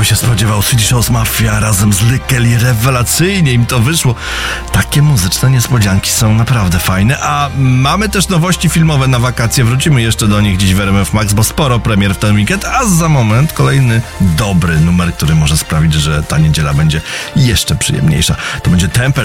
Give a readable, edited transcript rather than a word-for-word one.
by się spodziewał, Swedish House Mafia razem z Lykkeli, rewelacyjnie im to wyszło. Takie muzyczne niespodzianki są naprawdę fajne, a mamy też nowości filmowe na wakacje, wrócimy jeszcze do nich dziś w RMF Max, bo sporo premier w ten weekend, a za moment kolejny dobry numer, który może sprawić, że ta niedziela będzie jeszcze przyjemniejsza. To będzie Temper